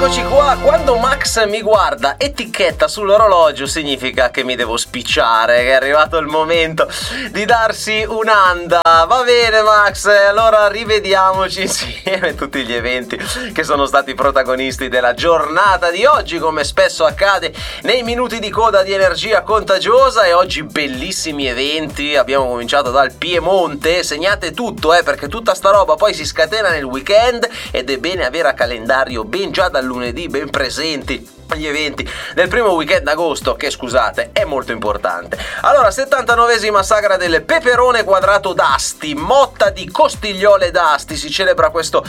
Eccoci qua, quando Max mi guarda etichetta sull'orologio significa che mi devo spicciare, che è arrivato il momento di darsi un'anda. Va bene Max, allora rivediamoci insieme tutti gli eventi che sono stati protagonisti della giornata di oggi, come spesso accade nei minuti di coda di Energia Contagiosa. E oggi bellissimi eventi, abbiamo cominciato dal Piemonte, segnate tutto perché tutta sta roba poi si scatena nel weekend ed è bene avere a calendario ben già dal lunedì ben presenti gli eventi del primo weekend d'agosto, che scusate è molto importante. Allora, 79esima sagra del peperone quadrato d'Asti, motta di costigliole d'Asti, si celebra questo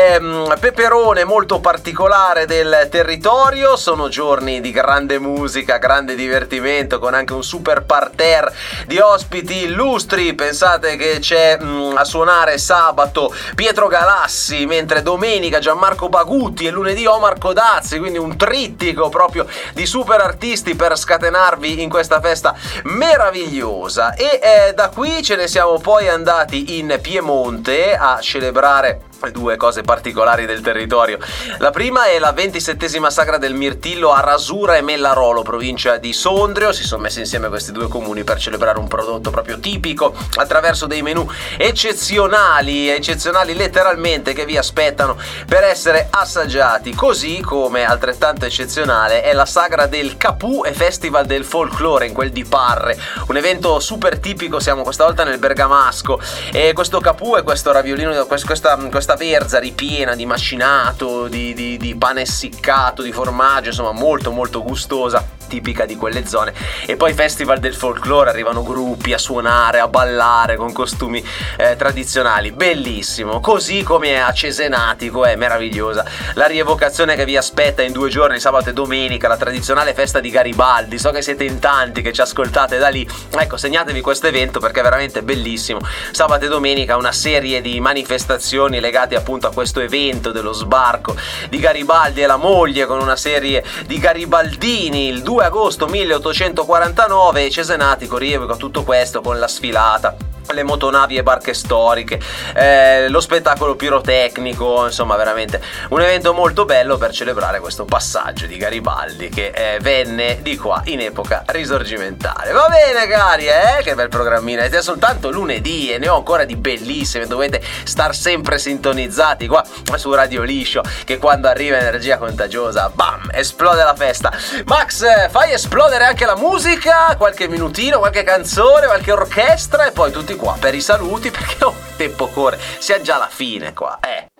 peperone molto particolare del territorio. Sono giorni di grande musica, grande divertimento, con anche un super parterre di ospiti illustri. Pensate che c'è a suonare sabato Pietro Galassi, mentre domenica Gianmarco Bagutti e lunedì Omar Codazzi, quindi un trittico proprio di super artisti per scatenarvi in questa festa meravigliosa. E da qui ce ne siamo poi andati in Piemonte a celebrare due cose particolari del territorio. La prima è la 27esima sagra del mirtillo a Rasura e Mellarolo, provincia di Sondrio. Si sono messi insieme questi due comuni per celebrare un prodotto proprio tipico attraverso dei menù eccezionali letteralmente, che vi aspettano per essere assaggiati. Così come altrettanto eccezionale è la sagra del Capù e Festival del Folklore in quel di Parre, un evento super tipico. Siamo questa volta nel Bergamasco e questo Capù è questo raviolino, questa verza ripiena di macinato, di pane essiccato, di formaggio, insomma molto molto gustosa, tipica di quelle zone. E poi Festival del Folklore, arrivano gruppi a suonare, a ballare con costumi tradizionali, bellissimo. Così come a Cesenatico è meravigliosa la rievocazione che vi aspetta in 2 giorni, sabato e domenica, la tradizionale festa di Garibaldi. So che siete in tanti che ci ascoltate da lì, ecco, segnatevi questo evento perché è veramente bellissimo. Sabato e domenica una serie di manifestazioni legate appunto a questo evento dello sbarco di Garibaldi e la moglie, con una serie di garibaldini il 2 agosto 1849, e Cesenatico rievoca tutto questo con la sfilata, le motonavi e barche storiche, lo spettacolo pirotecnico, insomma veramente un evento molto bello per celebrare questo passaggio di Garibaldi che venne di qua in epoca risorgimentale. Va bene cari, che bel programmino, è soltanto lunedì e ne ho ancora di bellissime, dovete star sempre sintonizzati qua su Radio Liscio, che quando arriva Energia Contagiosa, bam, esplode la festa. Max, fai esplodere anche la musica, qualche minutino, qualche canzone, qualche orchestra, e poi tutti qua per i saluti, perché tempo corre, sia già la fine qua,